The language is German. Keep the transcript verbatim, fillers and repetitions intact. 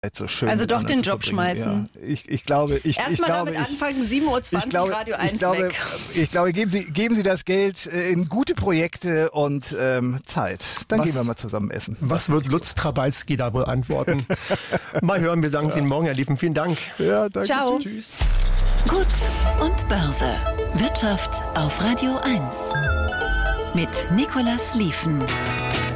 so schön also doch den zu Job verbringen. schmeißen. Ja, ich, ich glaube, ich, Erstmal ich glaube, damit ich, anfangen, sieben Uhr zwanzig ich glaube, Radio ich eins glaube, weg. Ich glaube, geben Sie, geben Sie das Geld in gute Projekte und ähm, Zeit. Dann Was- gehen wir mal zusammen essen. Was wird Lutz Trabalski da wohl antworten? Mal hören, wir sagen es Ihnen morgen, Herr Liefen. Vielen Dank. Ja, danke. Ciao. Tschüss. Gut und Börse. Wirtschaft auf Radio eins. Mit Nicolas Liefen.